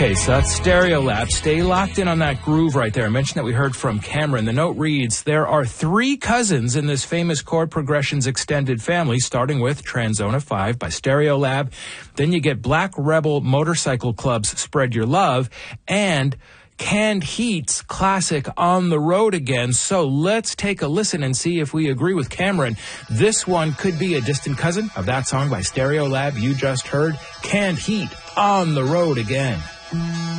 Okay, so that's Stereolab. Stay locked in on that groove right there. I mentioned that we heard from Cameron. The note reads, there are 3 cousins in this famous chord progressions extended family, starting with Tranzona 5 by Stereolab. Then you get Black Rebel Motorcycle Club's Spread Your Love and Canned Heat's classic On the Road Again. So let's take a listen and see if we agree with Cameron. This one could be a distant cousin of that song by Stereolab you just heard, Canned Heat, On the Road Again.